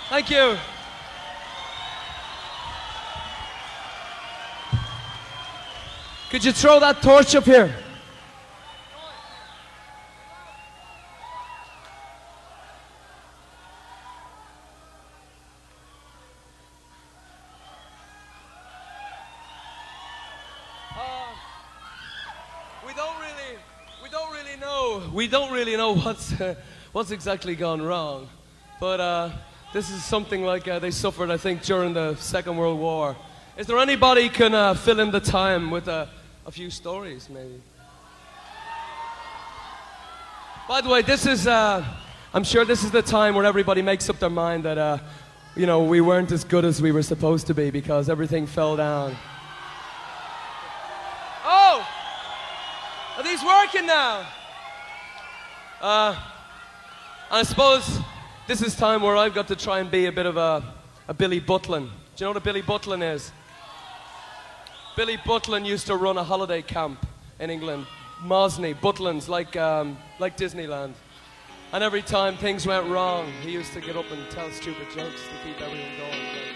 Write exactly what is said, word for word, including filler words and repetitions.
Thank you. Could you throw that torch up here? Uh, we don't really, we don't really know. We don't really know what's uh, what's exactly gone wrong, but uh, this is something like uh, they suffered, I think, during the Second World War. Is there anybody can uh, fill in the time with a, a few stories, maybe? By the way, this is, uh, I'm sure this is the time where everybody makes up their mind that, uh, you know, we weren't as good as we were supposed to be because everything fell down. Oh! Are these working now? Uh, I suppose this is time where I've got to try and be a bit of a, a Billy Butlin. Do you know what a Billy Butlin is? Billy Butlin used to run a holiday camp in England. Mosney, Butlins, like, um, like Disneyland. And every time things went wrong, he used to get up and tell stupid jokes to keep everyone going.